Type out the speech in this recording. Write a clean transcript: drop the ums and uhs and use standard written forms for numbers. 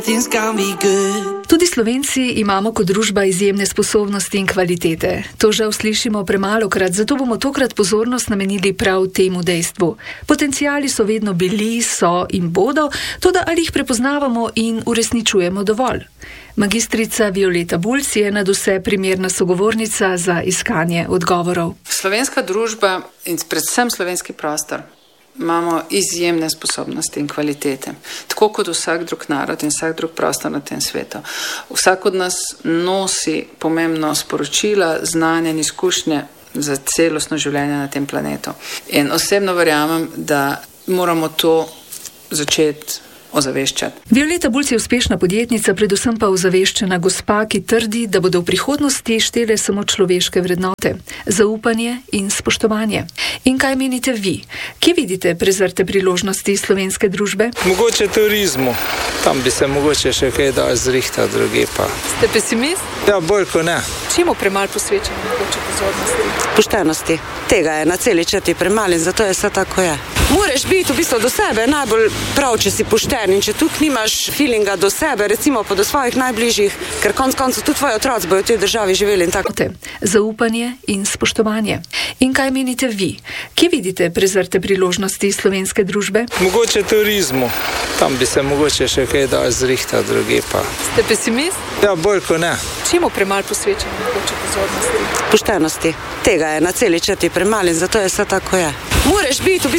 Tudi Slovenci imamo kot družba izjemne sposobnosti in kvalitete. To žal slišimo premalokrat, zato bomo tokrat pozornost namenili prav temu dejstvu. Potenciali so vedno bili, so in bodo, toda ali jih prepoznavamo in uresničujemo dovolj? Magistrica Violeta Bulc je nadvse primerna sogovornica za iskanje odgovorov. Slovenska družba in predvsem slovenski prostor imamo izjemne sposobnosti in kvalitete, tako kot vsak drug narod in vsak drug prostor na tem svetu. Vsak od nas nosi pomembno sporočila, znanja in izkušnje za celostno življenje na tem planetu. In osebno verjamem, da moramo to začeti ozaveščati. Violeta Bulc je uspešna podjetnica, predvsem pa ozaveščena gospa, ki trdi, da bodo v prihodnosti štele samo človeške vrednote, zaupanje in spoštovanje. In kaj menite vi? Kje vidite prezrte priložnosti slovenske družbe? Mogoče turizmu. Tam bi se mogoče še kaj dal zrihtati, druge pa. Ste pesimist? Ja, bolj kot ne. Čemu premalo posvečamo mogoče pozornosti? Poštenosti. Tega je na celi črti premalo in zato je vse tako je. Moraš biti v bistvu do sebe najbolj prav, če si pošten in če tukaj nimaš feelinga do sebe, recimo pa do svojih najbližjih, ker konec koncev tudi tvoji otroci bodo v tej državi živeli in tako. Zaupanje in spoštovanje. In kaj menite vi? Kje vidite prezrte priložnosti slovenske družbe? Mogoče turizmu. Tam bi se mogoče še kaj dal zrihtati, druge pa. Ste pesimist? Ja, bolj kot ne. Čemu premalo posvečamo mogoče pozornosti? Poštenosti. Tega je na celi črti premalo in zato je vse tako je. Moraš biti v bistvu